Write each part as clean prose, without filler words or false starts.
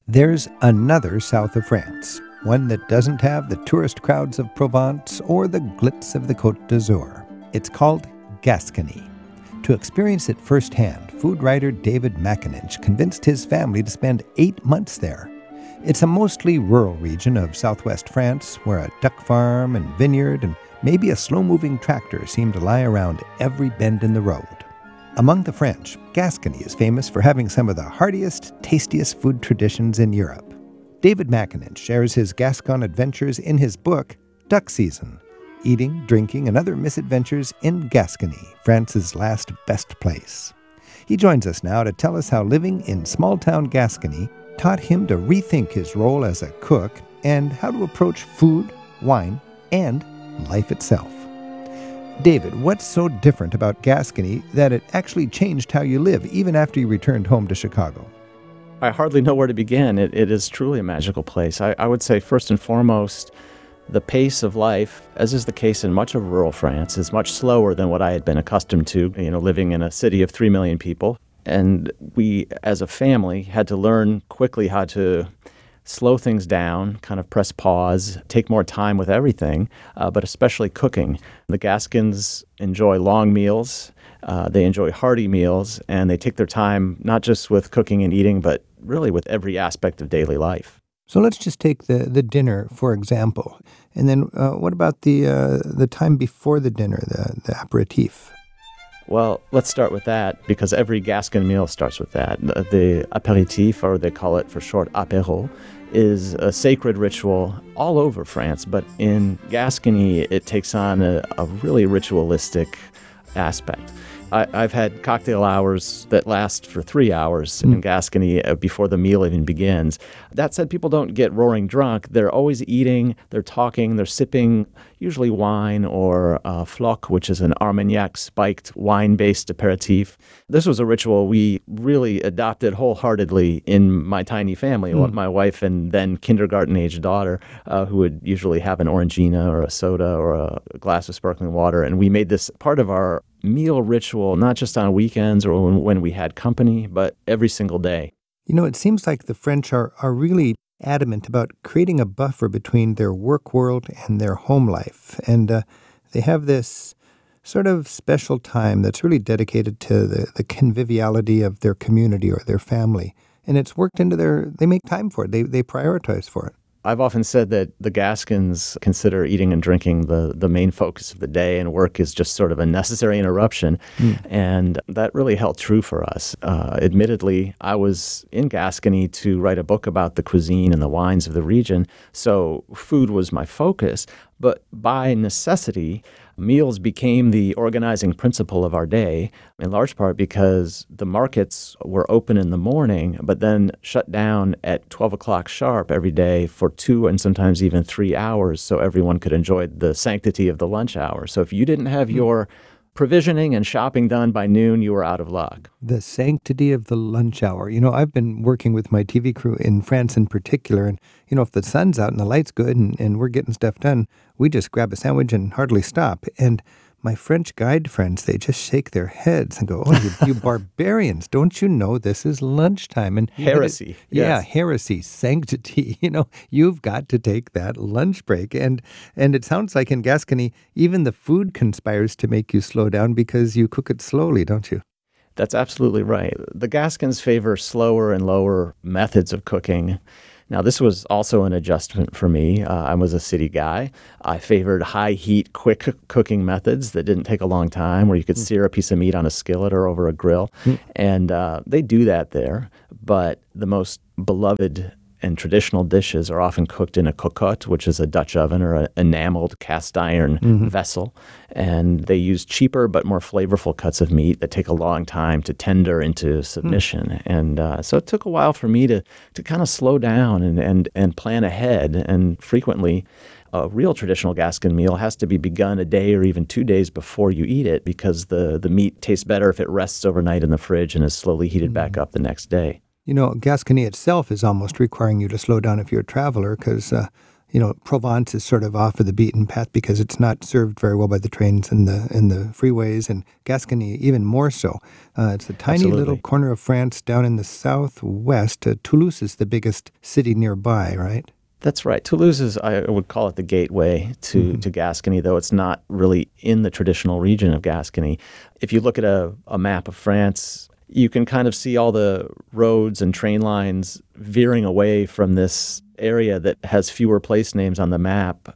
There's another south of France, one that doesn't have the tourist crowds of Provence or the glitz of the Côte d'Azur. It's called Gascony. To experience it firsthand, food writer David McAninch convinced his family to spend 8 months there. It's a mostly rural region of southwest France where a duck farm and vineyard and maybe a slow-moving tractor seem to lie around every bend in the road. Among the French, Gascony is famous for having some of the heartiest, tastiest food traditions in Europe. David McAninch shares his Gascon adventures in his book, Duck Season: Eating, Drinking, and Other Misadventures in Gascony, France's Last Best Place. He joins us now to tell us how living in small-town Gascony taught him to rethink his role as a cook and how to approach food, wine, and life itself. David, what's so different about Gascony that it actually changed how you live, even after you returned home to Chicago? I hardly know where to begin. It is truly a magical place. I would say, first and foremost, the pace of life, as is the case in much of rural France, is much slower than what I had been accustomed to, living in a city of 3 million people. And we, as a family, had to learn quickly how to slow things down, kind of press pause, take more time with everything, but especially cooking. The Gascons enjoy long meals, they enjoy hearty meals, and they take their time not just with cooking and eating, but really with every aspect of daily life. So let's just take the dinner, for example. And then what about the time before the dinner, the aperitif? Well, let's start with that, because every Gascon meal starts with that. The apéritif, or they call it for short apéro, is a sacred ritual all over France, but in Gascony, it takes on a really ritualistic aspect. I've had cocktail hours that last for 3 hours in Gascony before the meal even begins. That said, people don't get roaring drunk. They're always eating, they're talking, they're sipping usually wine or floc, which is an Armagnac spiked wine-based aperitif. This was a ritual we really adopted wholeheartedly in my tiny family. My wife and then kindergarten-age daughter, who would usually have an Orangina or a soda or a glass of sparkling water. And we made this part of our meal ritual, not just on weekends or when we had company, but every single day. It seems like the French are really adamant about creating a buffer between their work world and their home life. And they have this sort of special time that's really dedicated to the conviviality of their community or their family. And it's worked into they make time for it. They prioritize for it. I've often said that the Gascons consider eating and drinking the main focus of the day, and work is just sort of a necessary interruption. And that really held true for us. Admittedly, I was in Gascony to write a book about the cuisine and the wines of the region, so food was my focus. But by necessity, meals became the organizing principle of our day, in large part because the markets were open in the morning, but then shut down at 12 o'clock sharp every day for 2 and sometimes even 3 hours, so everyone could enjoy the sanctity of the lunch hour. So if you didn't have your provisioning and shopping done by noon, you were out of luck. The sanctity of the lunch hour. I've been working with my TV crew in France in particular, and, if the sun's out and the light's good and we're getting stuff done, we just grab a sandwich and hardly stop. And my French guide friends, they just shake their heads and go, "Oh, you barbarians, don't you know this is lunchtime?" And heresy. Yeah, heresy, sanctity. You've got to take that lunch break. And it sounds like in Gascony, even the food conspires to make you slow down because you cook it slowly, don't you? That's absolutely right. The Gascons favor slower and lower methods of cooking. Now, this was also an adjustment for me. I was a city guy. I favored high-heat, quick cooking methods that didn't take a long time, where you could sear a piece of meat on a skillet or over a grill. And they do that there. But the most beloved and traditional dishes are often cooked in a cocotte, which is a Dutch oven or an enameled cast iron vessel. And they use cheaper but more flavorful cuts of meat that take a long time to tender into submission. And so it took a while for me to kind of slow down and plan ahead. And frequently, a real traditional Gascon meal has to be begun a day or even 2 days before you eat it, because the meat tastes better if it rests overnight in the fridge and is slowly heated back up the next day. Gascony itself is almost requiring you to slow down if you're a traveler, because Provence is sort of off of the beaten path because it's not served very well by the trains and the freeways, and Gascony even more so. It's a tiny little corner of France down in the southwest. Toulouse is the biggest city nearby, right? That's right. Toulouse is, I would call it the gateway to Gascony, though it's not really in the traditional region of Gascony. If you look at a map of France, you can kind of see all the roads and train lines veering away from this area that has fewer place names on the map.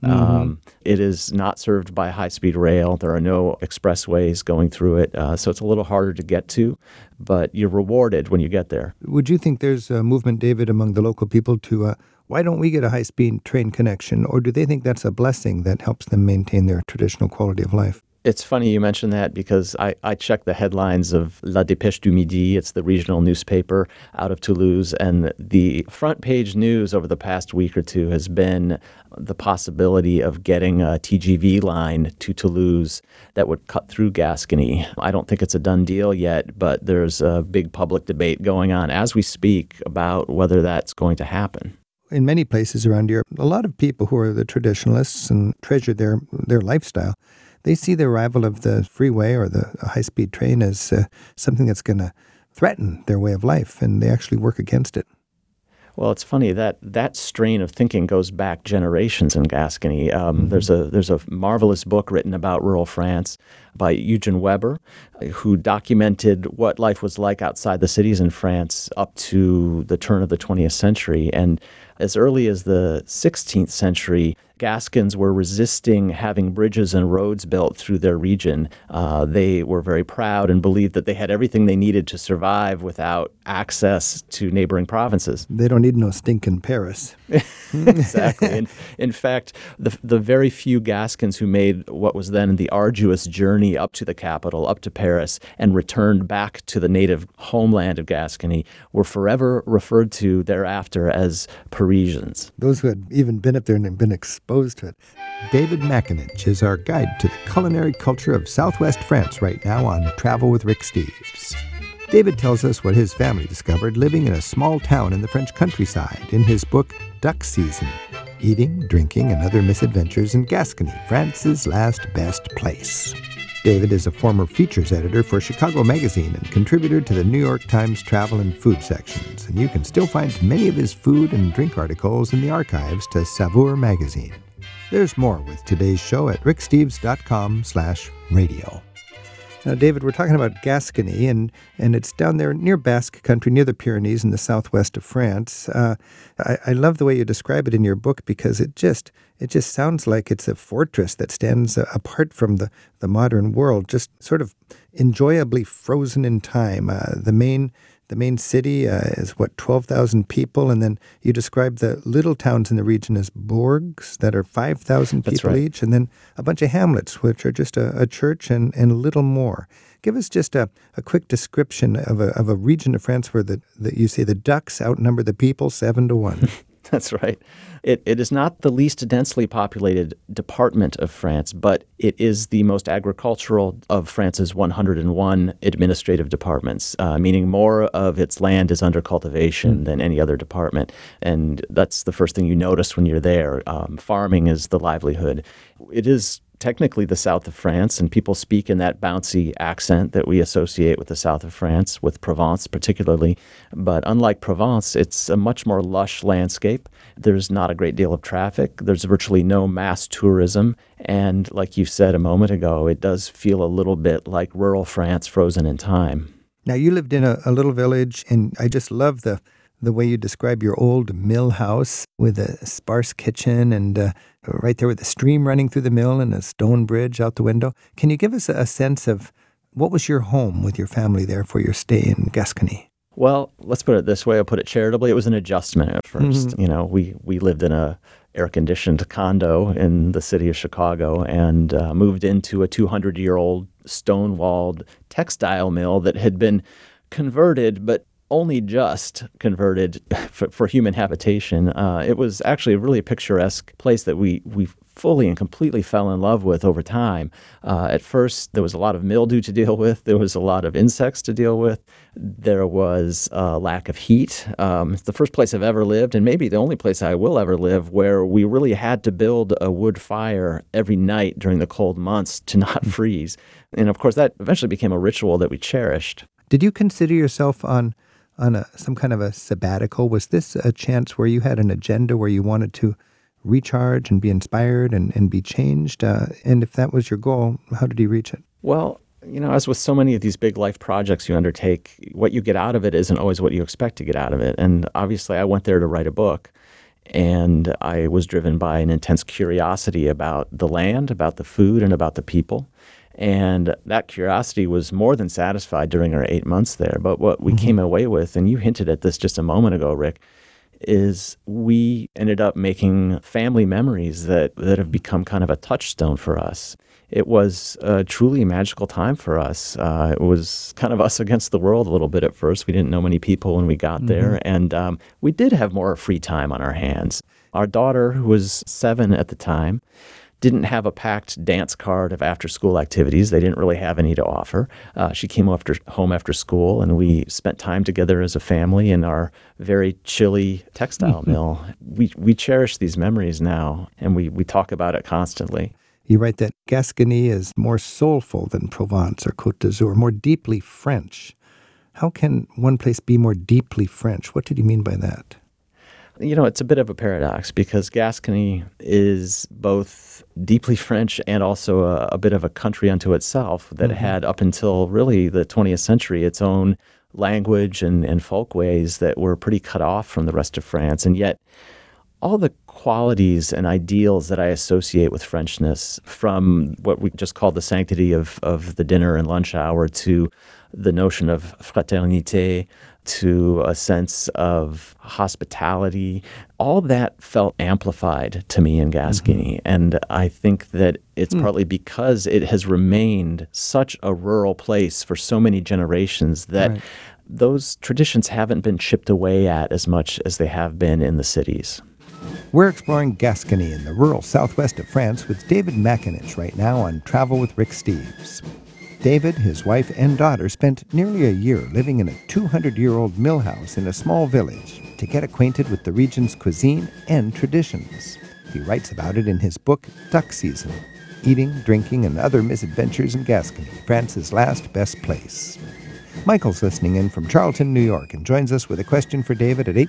It is not served by high-speed rail. There are no expressways going through it, so it's a little harder to get to, but you're rewarded when you get there. Would you think there's a movement, David, among the local people to why don't we get a high-speed train connection, or do they think that's a blessing that helps them maintain their traditional quality of life? It's funny you mention that because I checked the headlines of La Dépêche du Midi. It's the regional newspaper out of Toulouse. And the front page news over the past week or two has been the possibility of getting a TGV line to Toulouse that would cut through Gascony. I don't think it's a done deal yet, but there's a big public debate going on as we speak about whether that's going to happen. In many places around Europe, a lot of people who are the traditionalists and treasure their lifestyle, they see the arrival of the freeway or the high-speed train as something that's going to threaten their way of life, and they actually work against it. Well, it's funny that strain of thinking goes back generations in Gascony. There's a marvelous book written about rural France by Eugen Weber, who documented what life was like outside the cities in France up to the turn of the 20th century. And as early as the 16th century, Gascons were resisting having bridges and roads built through their region. They were very proud and believed that they had everything they needed to survive without access to neighboring provinces. They don't need no stinking Paris. Exactly. In fact, the very few Gascons who made what was then the arduous journey up to the capital, up to Paris, and returned back to the native homeland of Gascony were forever referred to thereafter as Parisians. Those who had even been up there and been exposed to it. David McAninch is our guide to the culinary culture of Southwest France right now on Travel with Rick Steves. David tells us what his family discovered living in a small town in the French countryside in his book, Duck Season, Eating, Drinking, and Other Misadventures in Gascony, France's Last Best Place. David is a former features editor for Chicago Magazine and contributor to the New York Times travel and food sections, and you can still find many of his food and drink articles in the archives to Savour Magazine. There's more with today's show at ricksteves.com/radio. Now, David, we're talking about Gascony, and it's down there near Basque country, near the Pyrenees in the southwest of France. I love the way you describe it in your book because it just sounds like it's a fortress that stands apart from the modern world, just sort of enjoyably frozen in time. The main city is, 12,000 people, and then you describe the little towns in the region as bourgs that are 5,000 people each, and then a bunch of hamlets, which are just a church and a little more. Give us just a quick description of a region of France where you say the ducks outnumber the people 7-1. That's right. It is not the least densely populated department of France, but it is the most agricultural of France's 101 administrative departments, meaning more of its land is under cultivation than any other department. And that's the first thing you notice when you're there. Farming is the livelihood. It is technically the south of France, and people speak in that bouncy accent that we associate with the south of France, with Provence particularly. But unlike Provence, it's a much more lush landscape. There's not a great deal of traffic. There's virtually no mass tourism. And like you said a moment ago, it does feel a little bit like rural France frozen in time. Now, you lived in a little village, and I just love the way you describe your old mill house with a sparse kitchen and right there with the stream running through the mill and a stone bridge out the window. Can you give us a sense of what was your home with your family there for your stay in Gascony? Well, let's put it this way. I'll put it charitably. It was an adjustment at first. Mm-hmm. We lived in a air-conditioned condo in the city of Chicago and moved into a 200-year-old stone-walled textile mill that had been converted, but only just converted for human habitation. It was actually a really picturesque place that we fully and completely fell in love with over time. At first, there was a lot of mildew to deal with. There was a lot of insects to deal with. There was a lack of heat. It's the first place I've ever lived, and maybe the only place I will ever live, where we really had to build a wood fire every night during the cold months to not freeze. And of course, that eventually became a ritual that we cherished. Did you consider yourself on some kind of a sabbatical? Was this a chance where you had an agenda where you wanted to recharge and be inspired and be changed? And if that was your goal, how did you reach it? Well, as with so many of these big life projects you undertake, what you get out of it isn't always what you expect to get out of it. And obviously, I went there to write a book, and I was driven by an intense curiosity about the land, about the food, and about the people. And that curiosity was more than satisfied during our 8 months there. But what we came away with, and you hinted at this just a moment ago, Rick, is we ended up making family memories that have become kind of a touchstone for us. It was a truly magical time for us. It was kind of us against the world a little bit at first. We didn't know many people when we got there, and we did have more free time on our hands. Our daughter, who was 7 at the time, didn't have a packed dance card of after-school activities. They didn't really have any to offer. She came home after school, and we spent time together as a family in our very chilly textile mill. We cherish these memories now, and we talk about it constantly. You write that Gascony is more soulful than Provence or Côte d'Azur, more deeply French. How can one place be more deeply French? What did you mean by that? It's a bit of a paradox because Gascony is both deeply French and also a bit of a country unto itself that had, up until really the 20th century, its own language and folkways that were pretty cut off from the rest of France. And yet, all the qualities and ideals that I associate with Frenchness, from what we just call the sanctity of the dinner and lunch hour to the notion of fraternité, to a sense of hospitality, all that felt amplified to me in Gascony. And I think that it's partly because it has remained such a rural place for so many generations that those traditions haven't been chipped away at as much as they have been in the cities. We're exploring Gascony in the rural southwest of France with David McAninch right now on Travel with Rick Steves. David, his wife, and daughter spent nearly a year living in a 200-year-old mill house in a small village to get acquainted with the region's cuisine and traditions. He writes about it in his book, Duck Season: Eating, Drinking, and Other Misadventures in Gascony, France's Last Best Place. Michael's listening in from Charlton, New York, and joins us with a question for David at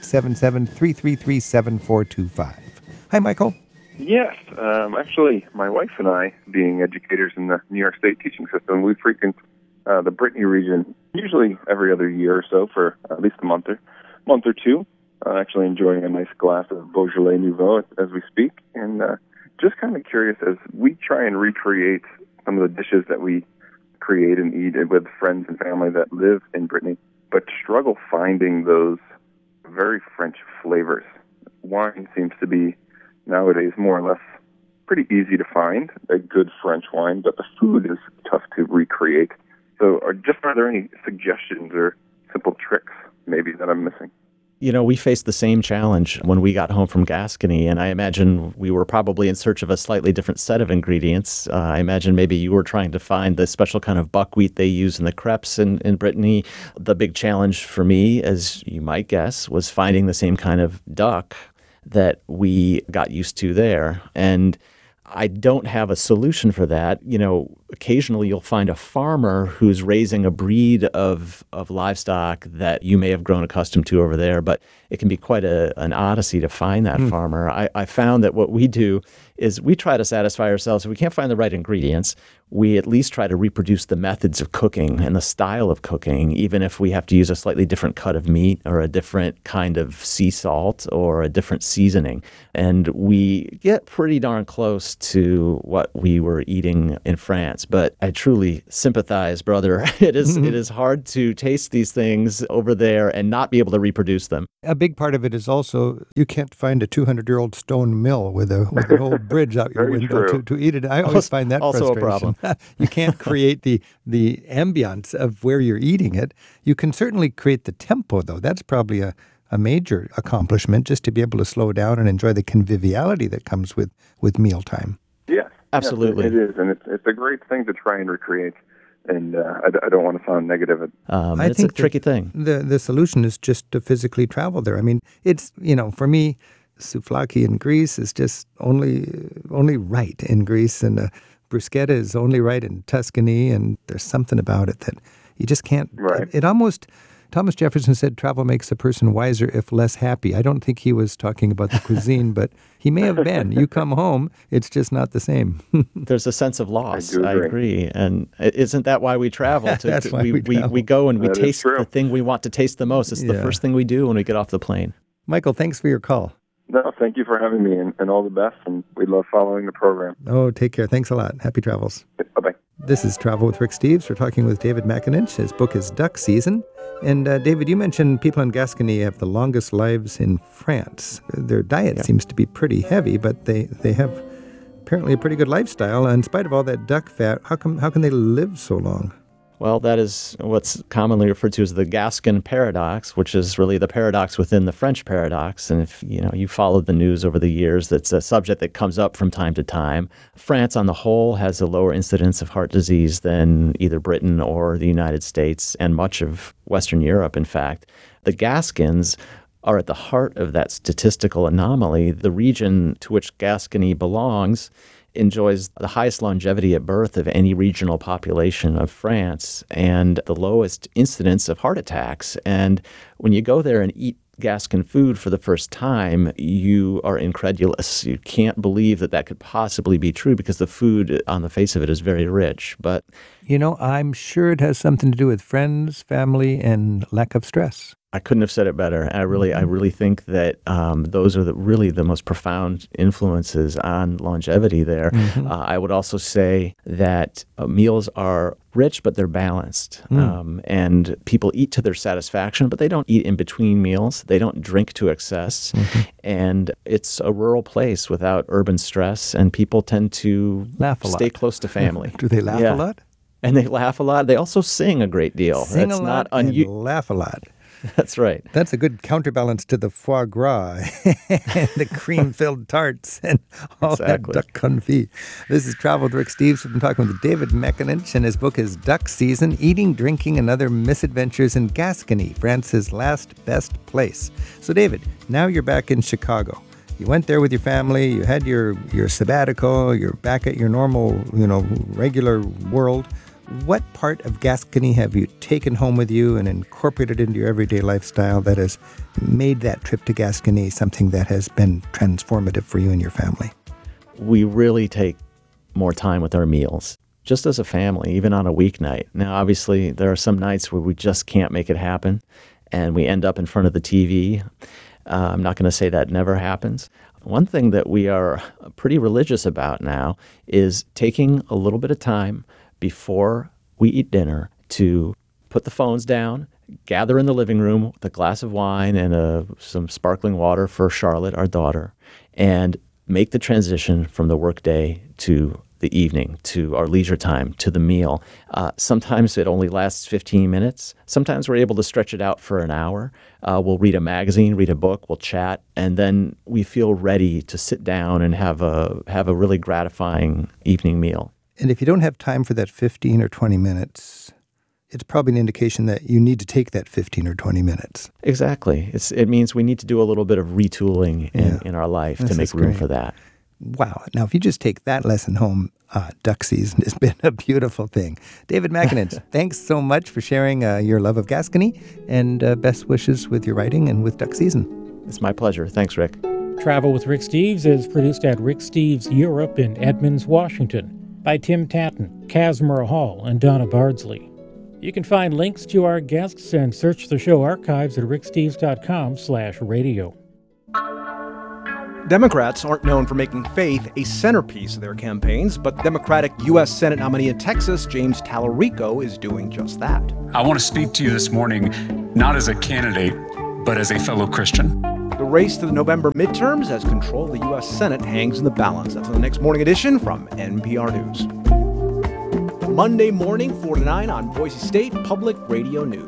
877-333-7425. Hi, Michael. Yes. Actually, my wife and I, being educators in the New York State teaching system, we frequent the Brittany region usually every other year or so for at least a month or two, actually enjoying a nice glass of Beaujolais Nouveau as we speak. And just kind of curious, as we try and recreate some of the dishes that we create and eat with friends and family that live in Brittany, but struggle finding those very French flavors. Wine seems to be nowadays more or less pretty easy to find, a good French wine, but the food is tough to recreate. So are there any suggestions or simple tricks maybe that I'm missing? We faced the same challenge when we got home from Gascony, and I imagine we were probably in search of a slightly different set of ingredients. I imagine maybe you were trying to find the special kind of buckwheat they use in the crepes in Brittany. The big challenge for me, as you might guess, was finding the same kind of duck that we got used to there. And I don't have a solution for that. Occasionally you'll find a farmer who's raising a breed of livestock that you may have grown accustomed to over there, but it can be quite an odyssey to find that farmer. I found that what we do is we try to satisfy ourselves. If we can't find the right ingredients, we at least try to reproduce the methods of cooking and the style of cooking, even if we have to use a slightly different cut of meat or a different kind of sea salt or a different seasoning. And we get pretty darn close to what we were eating in France. But I truly sympathize, brother. It is hard to taste these things over there and not be able to reproduce them. A big part of it is also you can't find a 200-year-old stone mill with an old bridge out your window to eat it. I always find that also frustration. A problem. You can't create the ambiance of where you're eating it. You can certainly create the tempo, though. That's probably a major accomplishment, just to be able to slow down and enjoy the conviviality that comes with mealtime. Absolutely. Yes, it is, and it's a great thing to try and recreate. And I don't want to sound negative. It's a tricky thing. The solution is just to physically travel there. I mean, it's, for me, souvlaki in Greece is just only right in Greece, and bruschetta is only right in Tuscany, and there's something about it that you just can't. Right. It almost, Thomas Jefferson said, travel makes a person wiser if less happy. I don't think he was talking about the cuisine, but he may have been. You come home, it's just not the same. There's a sense of loss. I agree. And isn't that why we travel? That's why we travel. We go and we That is taste true. the thing we want to taste the most. It's the first thing we do when we get off the plane. Michael, thanks for your call. No, thank you for having me, and all the best, and we love following the program. Oh, take care. Thanks a lot. Happy travels. Bye-bye. This is Travel with Rick Steves. We're talking with David McAninch. His book is Duck Season. And David, you mentioned people in Gascony have the longest lives in France. Their diet seems to be pretty heavy, but they have apparently a pretty good lifestyle. In spite of all that duck fat, how can they live so long? Well, that is what's commonly referred to as the Gascon paradox, which is really the paradox within the French paradox. And if you followed the news over the years, that's a subject that comes up from time to time. France on the whole has a lower incidence of heart disease than either Britain or the United States and much of Western Europe, in fact. The Gascons are at the heart of that statistical anomaly. The region to which Gascony belongs enjoys the highest longevity at birth of any regional population of France and the lowest incidence of heart attacks. And when you go there and eat Gascon food for the first time, you are incredulous. You can't believe that could possibly be true because the food on the face of it is very rich. But I'm sure it has something to do with friends, family, and lack of stress. I couldn't have said it better. I really think that those are really the most profound influences on longevity there. Mm-hmm. I would also say that meals are rich, but they're balanced. And people eat to their satisfaction, but they don't eat in between meals. They don't drink to excess. Mm-hmm. And it's a rural place without urban stress, and people tend to stay close to family. Do they laugh a lot? And they laugh a lot. They also sing a great deal. Sing a lot and laugh a lot. That's right. That's a good counterbalance to the foie gras and the cream-filled tarts and all that duck confit. This is Travel with Rick Steves. We've been talking with David McAninch, and his book is Duck Season, Eating, Drinking, and Other Misadventures in Gascony, France's last best place. So, David, now you're back in Chicago. You went there with your family. You had your sabbatical. You're back at your normal, regular world. What part of Gascony have you taken home with you and incorporated into your everyday lifestyle that has made that trip to Gascony something that has been transformative for you and your family? We really take more time with our meals, just as a family, even on a weeknight. Now, obviously, there are some nights where we just can't make it happen, and we end up in front of the TV. I'm not going to say that never happens. One thing that we are pretty religious about now is taking a little bit of time before we eat dinner to put the phones down, gather in the living room with a glass of wine and some sparkling water for Charlotte, our daughter, and make the transition from the workday to the evening, to our leisure time, to the meal. Sometimes it only lasts 15 minutes. Sometimes we're able to stretch it out for an hour. We'll read a magazine, read a book, we'll chat, and then we feel ready to sit down and have a really gratifying evening meal. And if you don't have time for that 15 or 20 minutes, it's probably an indication that you need to take that 15 or 20 minutes. Exactly. It means we need to do a little bit of retooling in our life to make room for that. Wow. Now, if you just take that lesson home, duck season has been a beautiful thing. David McAninch, thanks so much for sharing your love of Gascony, and best wishes with your writing and with duck season. It's my pleasure. Thanks, Rick. Travel with Rick Steves is produced at Rick Steves Europe in Edmonds, Washington, by Tim Tatton, Casimir Hall, and Donna Bardsley. You can find links to our guests and search the show archives at ricksteves.com/radio. Democrats aren't known for making faith a centerpiece of their campaigns, but Democratic U.S. Senate nominee in Texas, James Tallarico, is doing just that. I want to speak to you this morning, not as a candidate, but as a fellow Christian. The race to the November midterms as control of the U.S. Senate hangs in the balance. That's on the next morning edition from NPR News. Monday morning, 4 to 9 on Boise State Public Radio News.